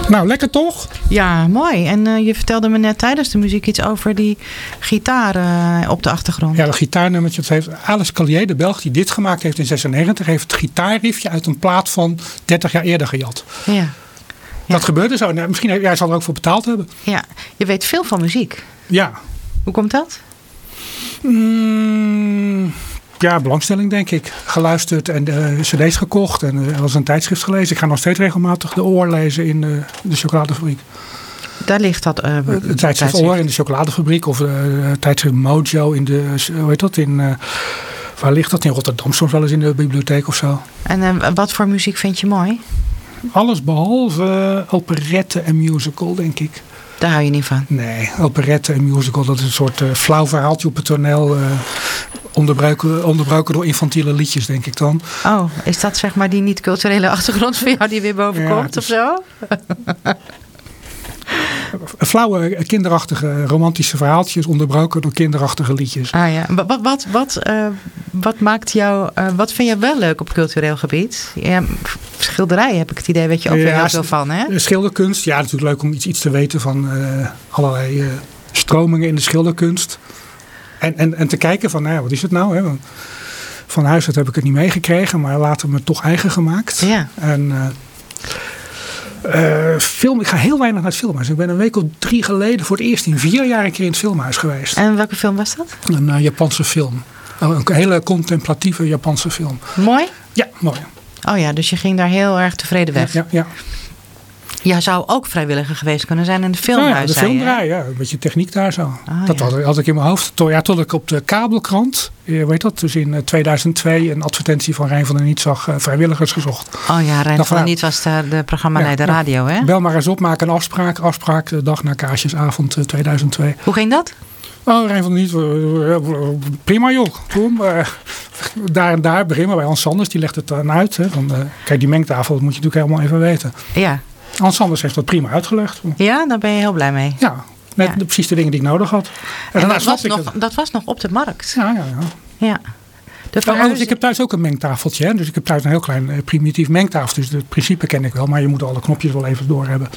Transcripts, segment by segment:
Nou, lekker toch? Ja, mooi. En je vertelde me net tijdens de muziek iets over die gitaar op de achtergrond. Ja, dat gitaarnummertje. Dat heeft Alice Collier, de Belg die dit gemaakt heeft in 96, heeft het gitaarriffje uit een plaat van 30 jaar eerder gejat. Ja. Dat gebeurde zo. Nou, misschien hij zal er ook voor betaald hebben. Ja, je weet veel van muziek. Ja. Hoe komt dat? Ja, belangstelling denk ik. Geluisterd en cd's gekocht en er was een tijdschrift gelezen. Ik ga nog steeds regelmatig de Oor lezen in de chocoladefabriek. Daar ligt dat. Het tijdschrift Oor in de chocoladefabriek of tijdschrift Mojo in de, hoe heet dat, waar ligt dat? In Rotterdam soms wel eens in de bibliotheek of zo. En wat voor muziek vind je mooi? Alles behalve operette en musical, denk ik. Daar hou je niet van? Nee, operette en musical, dat is een soort flauw verhaaltje op het toneel. Onderbroken door infantiele liedjes, denk ik dan. Oh, is dat zeg maar die niet-culturele achtergrond van jou die weer boven komt of zo? Flauwe, kinderachtige, romantische verhaaltjes onderbroken door kinderachtige liedjes. Ah ja, wat maakt jou, wat vind je wel leuk op cultureel gebied? Ja, schilderij heb ik het idee, weet je ook weer heel veel van, hè? Schilderkunst, ja, natuurlijk leuk om iets te weten van allerlei stromingen in de schilderkunst. En te kijken van, nou ja, wat is het nou? Hè? Want van huis uit heb ik het niet meegekregen, maar later me toch eigen gemaakt. Ja. En film, ik ga heel weinig naar het filmhuis. Ik ben een week of 3 geleden voor het eerst in 4 jaar een keer in het filmhuis geweest. En welke film was dat? Een Japanse film. Een hele contemplatieve Japanse film. Mooi? Ja, mooi. Oh ja, dus je ging daar heel erg tevreden weg. Ja. Jij zou ook vrijwilliger geweest kunnen zijn in de filmhuis. Ja, de filmdraai, ja. Een beetje techniek daar zo. Dat ja. had ik in mijn hoofd. Tot ik op de kabelkrant, weet dat, dus in 2002 een advertentie van Rijn van der Niet zag, vrijwilligers gezocht. Oh ja, Rijn van der Niet was de programmaleider radio, hè? Bel maar eens op, maak een afspraak. Afspraak de dag na Kaarsjesavond 2002. Hoe ging dat? Oh, Rijn van der Niet, prima joh. Kom, daar en daar, begin maar bij Hans Sanders. Die legt het dan uit. Hè, van, kijk, die mengtafel, dat moet je natuurlijk helemaal even weten. Ja. Hans Sanders heeft dat prima uitgelegd. Ja, daar ben je heel blij mee. Ja, met precies de dingen die ik nodig had. En dat was nog op de markt. Ja. Ik heb thuis ook een mengtafeltje. Hè? Dus ik heb thuis een heel klein primitief mengtafel. Dus het principe ken ik wel. Maar je moet alle knopjes wel even doorhebben.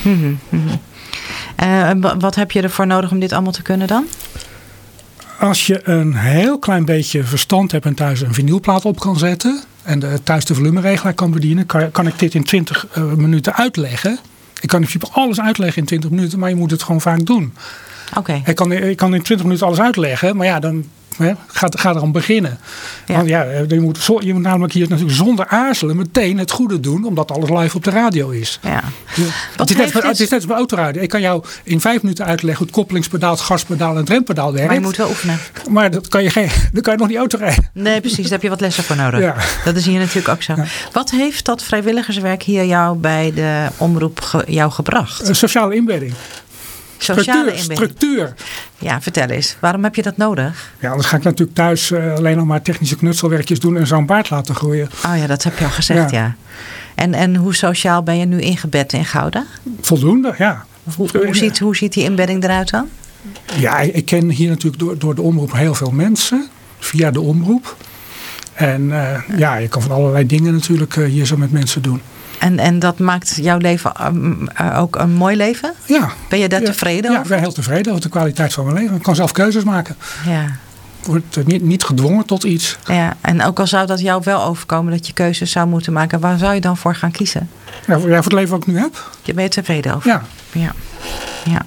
Wat heb je ervoor nodig om dit allemaal te kunnen dan? Als je een heel klein beetje verstand hebt en thuis een vinylplaat op kan zetten. En thuis de volumeregelaar kan bedienen. Kan ik dit in 20 minuten uitleggen. Ik kan in principe alles uitleggen in 20 minuten. Maar je moet het gewoon vaak doen. Oké. Ik kan in 20 minuten alles uitleggen. Maar ja, dan ga erom beginnen. Ja. Want ja, je moet namelijk hier natuurlijk zonder aarzelen meteen het goede doen. Omdat alles live op de radio is. Ja. Het is net als bij autoradio. Ik kan jou in 5 minuten uitleggen hoe het koppelingspedaal, het gaspedaal en het rempedaal werkt. Maar je moet wel oefenen. Maar dan kan je nog niet autorijden. Nee, precies. Daar heb je wat lessen voor nodig. Ja. Dat is hier natuurlijk ook zo. Ja. Wat heeft dat vrijwilligerswerk hier jou bij de omroep jou gebracht? Sociale inbedding. Structuur. Ja, vertel eens. Waarom heb je dat nodig? Ja, anders ga ik natuurlijk thuis alleen nog maar technische knutselwerkjes doen en zo'n baard laten groeien. Oh ja, dat heb je al gezegd, ja. En hoe sociaal ben je nu ingebed in Gouda? Voldoende, ja. Hoe ziet die inbedding eruit dan? Ja, ik ken hier natuurlijk door de omroep heel veel mensen. Via de omroep. En je kan van allerlei dingen natuurlijk hier zo met mensen doen. En dat maakt jouw leven ook een mooi leven? Ja. Ben je daar tevreden over? Ja, ik ben heel tevreden over de kwaliteit van mijn leven. Ik kan zelf keuzes maken. Ja. Ik word niet gedwongen tot iets. Ja, en ook al zou dat jou wel overkomen dat je keuzes zou moeten maken, waar zou je dan voor gaan kiezen? Ja, voor het leven wat ik nu heb. Je bent tevreden over? Ja.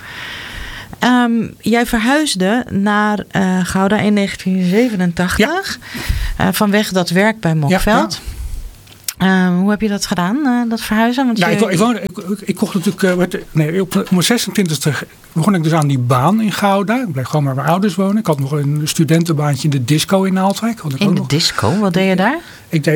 Jij verhuisde naar Gouda in 1987. Vanwege dat werk bij Mokveld. Ja. Hoe heb je dat gedaan, dat verhuizen? Want ik kocht natuurlijk... op mijn 26e begon ik dus aan die baan in Gouda. Ik bleef gewoon bij mijn ouders wonen. Ik had nog een studentenbaantje in de disco in Naaldwijk. In de disco? Wat deed je daar? Ik deed